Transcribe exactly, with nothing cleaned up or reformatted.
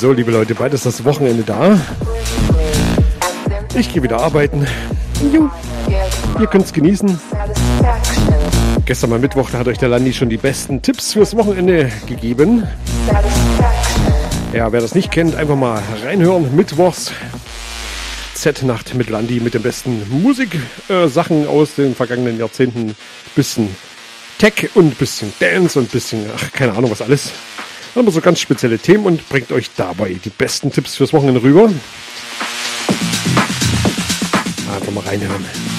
So, liebe Leute, bald ist das Wochenende da. Ich gehe wieder arbeiten. Jo. Ihr könnt es genießen. Gestern mal Mittwoch, da hat euch der Landi schon die besten Tipps fürs Wochenende gegeben. Ja, wer das nicht kennt, einfach mal reinhören. Mittwochs Z-Nacht mit Landi mit den besten Musiksachen äh, aus den vergangenen Jahrzehnten. Bisschen Tech und bisschen Dance und bisschen, ach, keine Ahnung was alles. Aber so ganz spezielle Themen und bringt euch dabei die besten Tipps fürs Wochenende rüber. Einfach mal reinhören.